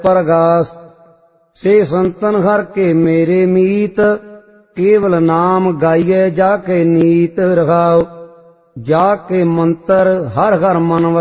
परगास। से संतन हर के मेरे मीत, केवल नाम गाइए जाके नीत रखाओ। जाके मंत्र हर हर मन